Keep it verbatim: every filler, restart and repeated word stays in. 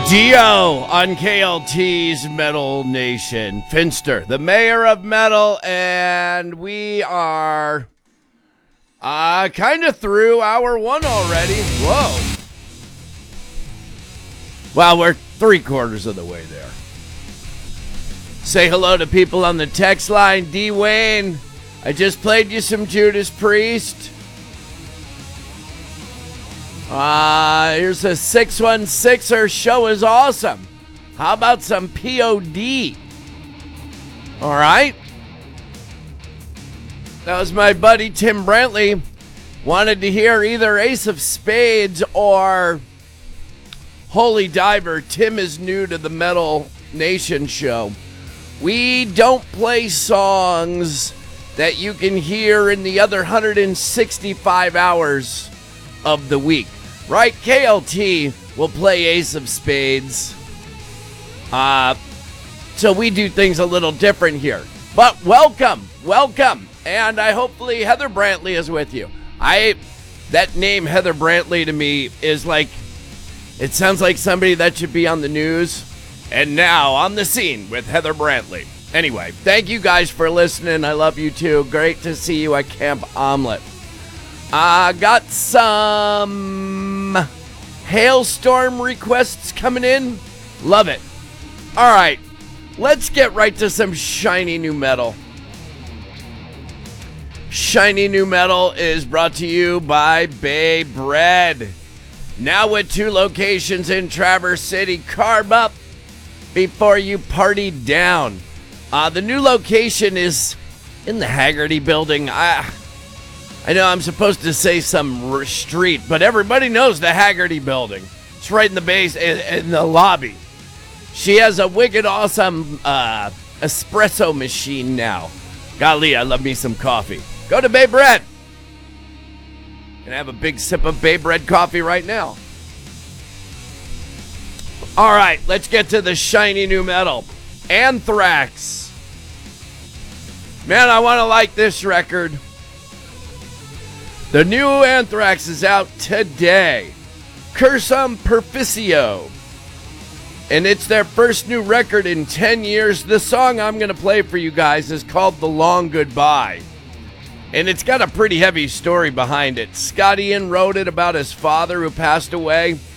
Dio on K L T's Metal Nation. Finster, the mayor of metal, and we are uh, kind of through hour one already. Whoa. Well, we're three quarters of the way there. Say hello to people on the text line. D. Wayne, I just played you some Judas Priest. Uh, here's a six one sixer. Show is awesome. How about some P O D? All right. That was my buddy Tim Brantley. Wanted to hear either Ace of Spades or Holy Diver. Tim is new to the Metal Nation show. We don't play songs that you can hear in the other one hundred sixty-five hours of the week. Right, K L T will play Ace of Spades. Uh, so we do things a little different here. But welcome, welcome. And I hopefully Heather Brantley is with you. I, that name Heather Brantley to me is like, it sounds like somebody that should be on the news. And now on the scene with Heather Brantley. Anyway, thank you guys for listening. I love you too. Great to see you at Camp Omelet. I uh, got some hailstorm requests coming in. Love it. All right, let's get right to some shiny new metal. Shiny new metal is brought to you by Bay Bread. Now with two locations in Traverse City. Carb up before you party down. Uh, the new location is in the Haggerty building. I... I know I'm supposed to say some r- street, but everybody knows the Haggerty building. It's right in the base, in, in the lobby. She has a wicked awesome uh, espresso machine now. Golly, I love me some coffee. Go to Bay Bread. And have a big sip of Bay Bread coffee right now. All right, let's get to the shiny new metal. Anthrax. Man, I want to like this record. The new Anthrax is out today. Cursum Perficio. And it's their first new record in ten years. The song I'm going to play for you guys is called The Long Goodbye. And it's got a pretty heavy story behind it. Scott Ian wrote it about his father who passed away.